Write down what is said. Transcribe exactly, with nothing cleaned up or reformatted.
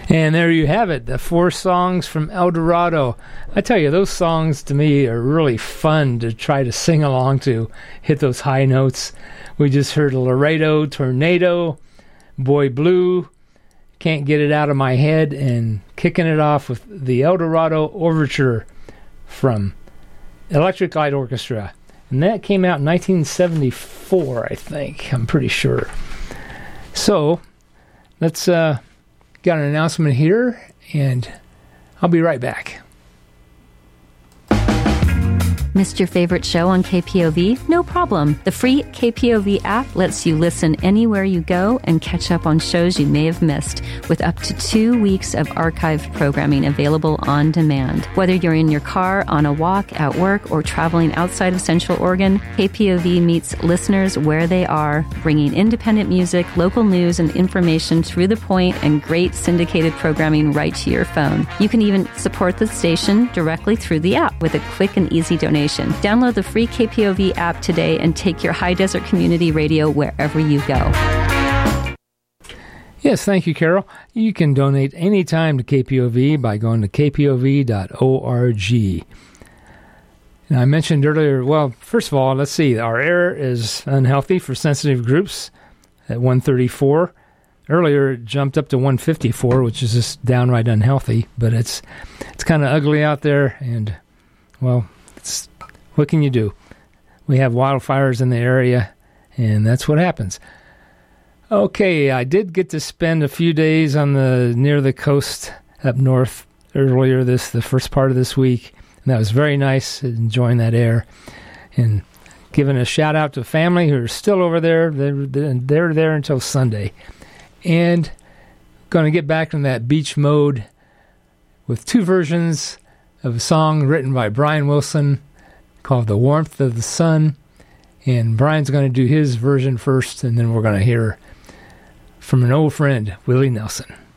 And there you have it, the four songs from El Dorado. I tell you, those songs to me are really fun to try to sing along to, hit those high notes. We just heard Laredo, Tornado, Boy Blue, Can't Get It Out of My Head, and kicking it off with the El Dorado Overture from Electric Light Orchestra. And that came out in nineteen seventy-four, I think. I'm pretty sure. So, let's... uh got an announcement here, and I'll be right back. Missed your favorite show on K P O V? No problem. The free K P O V app lets you listen anywhere you go and catch up on shows you may have missed, with up to two weeks of archived programming available on demand. Whether you're in your car, on a walk, at work, or traveling outside of Central Oregon, K P O V meets listeners where they are, bringing independent music, local news, and information through the point, and great syndicated programming right to your phone. You can even support the station directly through the app with a quick and easy donation. Download the free K P O V app today and take your High Desert Community Radio wherever you go. Yes, thank you, Carol. You can donate anytime to K P O V by going to k p o v dot org. And I mentioned earlier, well, first of all, let's see, our air is unhealthy for sensitive groups at one thirty-four. Earlier, it jumped up to one fifty-four, which is just downright unhealthy, but it's it's kind of ugly out there, and, well, it's, what can you do? We have wildfires in the area, and that's what happens. Okay, I did get to spend a few days on the near the coast up north earlier this the first part of this week, and that was very nice, enjoying that air, and giving a shout out to family who are still over there. They're, they're there until Sunday, and going to get back in that beach mode with two versions of a song written by Brian Wilson called The Warmth of the Sun. And Brian's going to do his version first, and then we're going to hear from an old friend, Willie Nelson.